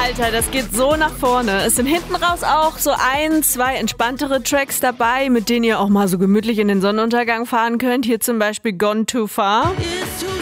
Alter, das geht so nach vorne. Es sind hinten raus auch so 1, 2 entspanntere Tracks dabei, mit denen ihr auch mal so gemütlich in den Sonnenuntergang fahren könnt. Hier zum Beispiel Gone Too Far.